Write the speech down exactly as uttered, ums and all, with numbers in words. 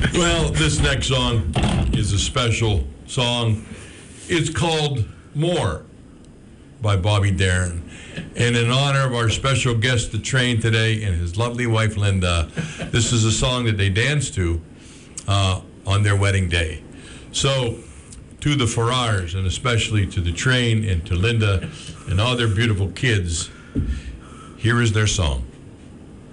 Well, this next song is a special song. It's called More by Bobby Darin. And in honor of our special guest, the train today, and his lovely wife, Linda, this is a song that they danced to uh, on their wedding day. So, to the Farrars, and especially to the train and to Linda and all their beautiful kids, here is their song.